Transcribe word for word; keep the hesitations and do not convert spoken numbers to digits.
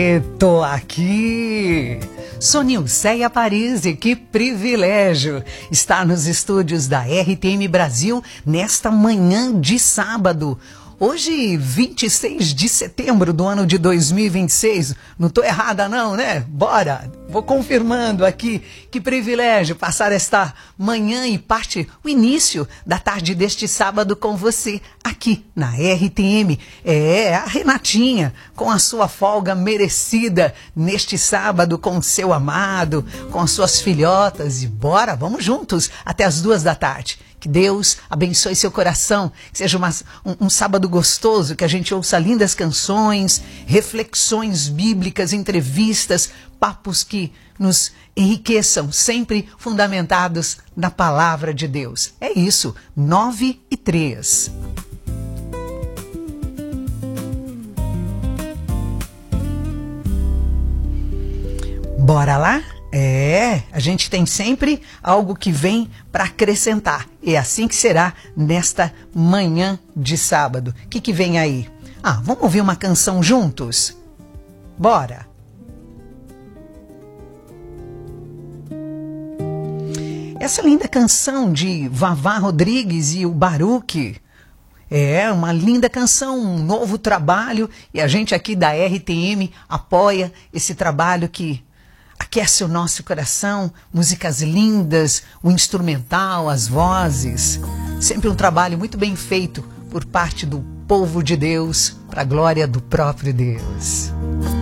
Tô aqui, sou Nilceia Parisi, que privilégio estar nos estúdios da R T M Brasil nesta manhã de sábado. Hoje, vinte e seis de setembro do ano de dois mil e vinte e seis, não tô errada não, né? Bora, vou confirmando aqui, que privilégio passar esta manhã e parte, o início da tarde deste sábado com você, aqui na R T M. É, a Renatinha, com a sua folga merecida neste sábado com o seu amado, com as suas filhotas, e bora, vamos juntos até as duas da tarde. Que Deus abençoe seu coração, que seja uma, um, um sábado gostoso, que a gente ouça lindas canções, reflexões bíblicas, entrevistas, papos que nos enriqueçam, sempre fundamentados na palavra de Deus. É isso, nove e três. Bora lá? É, a gente tem sempre algo que vem para acrescentar. É assim que será nesta manhã de sábado. O que, que vem aí? Ah, vamos ouvir uma canção juntos? Bora! Essa linda canção de Vavá Rodrigues e o Baruque. É uma linda canção, um novo trabalho. E a gente aqui da R T M apoia esse trabalho que aquece o nosso coração, músicas lindas, o instrumental, as vozes. Sempre um trabalho muito bem feito por parte do povo de Deus, para a glória do próprio Deus.